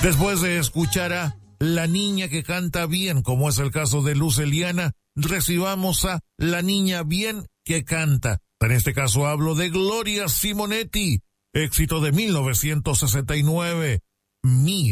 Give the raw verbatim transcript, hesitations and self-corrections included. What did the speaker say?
Después de escuchar a La Niña que Canta Bien, como es el caso de Luz Eliana, recibamos a La Niña Bien que Canta. En este caso hablo de Gloria Simonetti, éxito de mil novecientos sesenta y nueve. Mira.